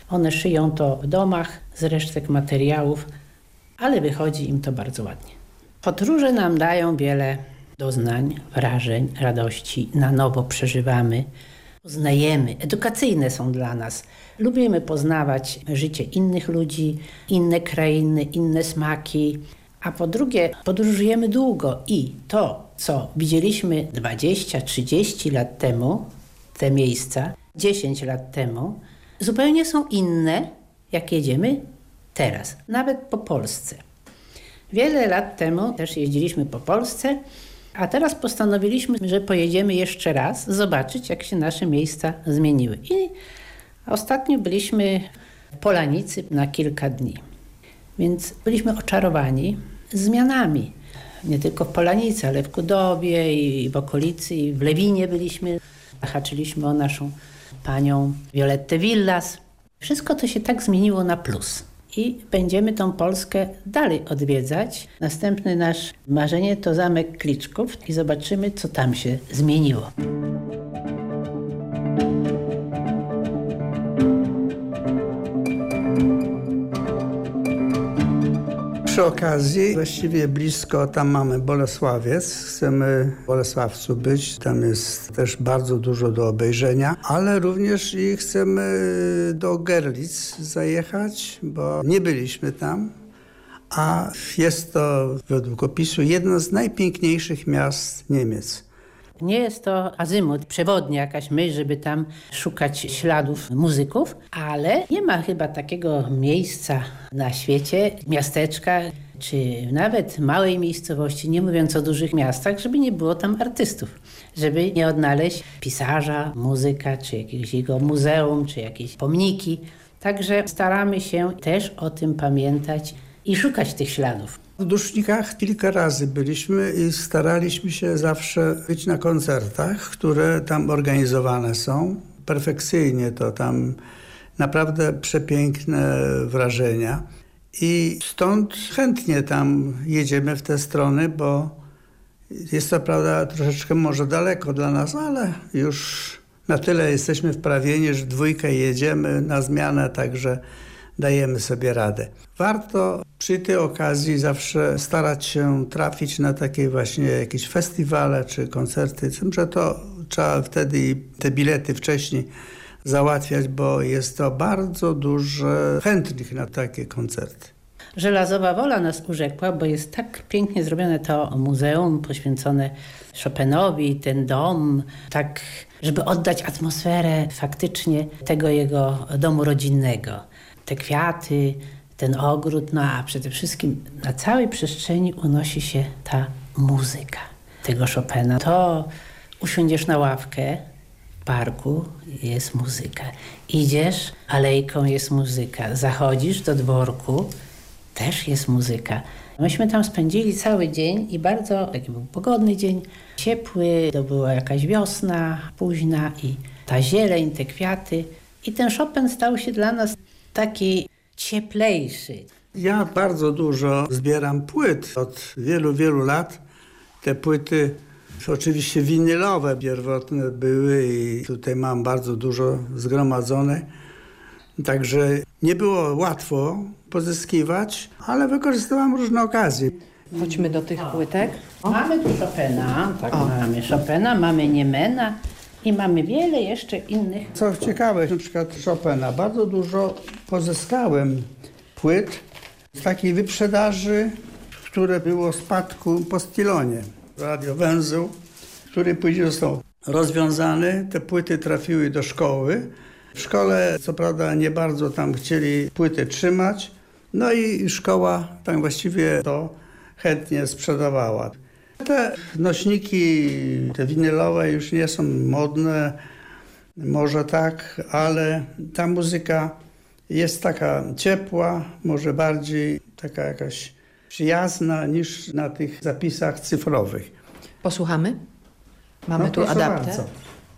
One szyją to w domach z resztek materiałów, ale wychodzi im to bardzo ładnie. Podróże nam dają wiele doznań, wrażeń, radości. Na nowo przeżywamy, poznajemy. Edukacyjne są dla nas. Lubimy poznawać życie innych ludzi, inne krainy, inne smaki. A po drugie, podróżujemy długo i to, co widzieliśmy 20-30 lat temu, te miejsca, 10 lat temu, zupełnie są inne, jak jedziemy teraz, nawet po Polsce. Wiele lat temu też jeździliśmy po Polsce, a teraz postanowiliśmy, że pojedziemy jeszcze raz zobaczyć, jak się nasze miejsca zmieniły. I ostatnio byliśmy w Polanicy na kilka dni, więc byliśmy oczarowani zmianami. Nie tylko w Polanicy, ale w Kudowie i w okolicy, i w Lewinie byliśmy. Zahaczyliśmy o naszą panią Violettę Villas. Wszystko to się tak zmieniło na plus. I będziemy tą Polskę dalej odwiedzać. Następne nasze marzenie to Zamek Kliczków i zobaczymy, co tam się zmieniło. Przy okazji, właściwie blisko, tam mamy Bolesławiec. Chcemy w Bolesławcu być. Tam jest też bardzo dużo do obejrzenia, ale również i chcemy do Görlitz zajechać, bo nie byliśmy tam. A jest to według opisu jedno z najpiękniejszych miast Niemiec. Nie jest to azymut, przewodnia jakaś myśl, żeby tam szukać śladów muzyków, ale nie ma chyba takiego miejsca na świecie, miasteczka, czy nawet małej miejscowości, nie mówiąc o dużych miastach, żeby nie było tam artystów. Żeby nie odnaleźć pisarza, muzyka, czy jakiegoś jego muzeum, czy jakieś pomniki. Także staramy się też o tym pamiętać i szukać tych śladów. W Dusznikach kilka razy byliśmy i staraliśmy się zawsze być na koncertach, które tam organizowane są. Perfekcyjnie to tam naprawdę przepiękne wrażenia. I stąd chętnie tam jedziemy w te strony, bo jest to prawda troszeczkę może daleko dla nas, ale już na tyle jesteśmy wprawieni, że dwójkę jedziemy na zmianę, także dajemy sobie radę. Warto przy tej okazji zawsze starać się trafić na takie właśnie jakieś festiwale czy koncerty, z tym, że to trzeba wtedy te bilety wcześniej załatwiać, bo jest to bardzo dużo chętnych na takie koncerty. Żelazowa wola nas urzekła, bo jest tak pięknie zrobione to muzeum poświęcone Chopinowi, ten dom, tak żeby oddać atmosferę faktycznie tego jego domu rodzinnego. Te kwiaty, ten ogród, no a przede wszystkim na całej przestrzeni unosi się ta muzyka tego Chopina. To usiądziesz na ławkę w parku, jest muzyka. Idziesz alejką, jest muzyka. Zachodzisz do dworku, też jest muzyka. Myśmy tam spędzili cały dzień i bardzo, taki był pogodny dzień, ciepły, to była jakaś wiosna późna i ta zieleń, te kwiaty. I ten Chopin stał się dla nas taki cieplejszy. Ja bardzo dużo zbieram płyt od wielu, wielu lat. Te płyty oczywiście winylowe pierwotne były i tutaj mam bardzo dużo zgromadzone. Także nie było łatwo pozyskiwać, ale wykorzystywałem różne okazje. Chodźmy do tych płytek. Mamy tu Chopina, tak mamy Chopina, mamy Niemena i mamy wiele jeszcze innych. Co ciekawe, na przykład Chopina, bardzo dużo pozyskałem płyt z takiej wyprzedaży, które było spadku po Stylonie. Radiowęzeł, który później został rozwiązany. Te płyty trafiły do szkoły. W szkole, co prawda, nie bardzo tam chcieli płyty trzymać. No i szkoła tam właściwie to chętnie sprzedawała. Te nośniki, te winylowe już nie są modne, może tak, ale ta muzyka jest taka ciepła, może bardziej taka jakaś przyjazna niż na tych zapisach cyfrowych. Posłuchamy? Mamy tu proszę adaptę. bardzo.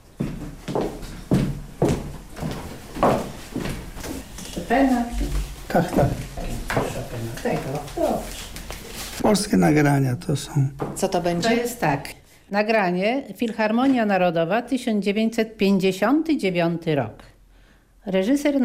Chopina. Tak, tak. Chopina. Tego. Polskie nagrania to są. Co to będzie? To jest tak. Nagranie Filharmonia Narodowa 1959 rok. Reżyser